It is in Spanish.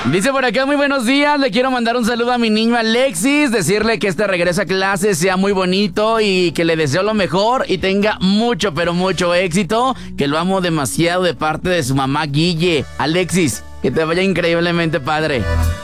Dice por acá, muy buenos días, le quiero mandar un saludo a mi niño Alexis, decirle que este regreso a clase sea muy bonito y que le deseo lo mejor y tenga mucho, pero mucho éxito, que lo amo demasiado de parte de su mamá Guille. Alexis, que te vaya increíblemente padre.